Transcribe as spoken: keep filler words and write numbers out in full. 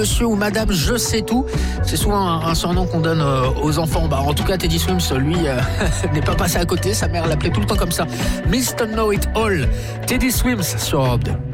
Monsieur ou Madame, je sais tout. C'est souvent un, un surnom qu'on donne euh, aux enfants. Bah, en tout cas, Teddy Swims, lui, euh, n'est pas passé à côté. Sa mère l'appelait tout le temps comme ça. Mister Know It All. Teddy Swims sur Europe deux.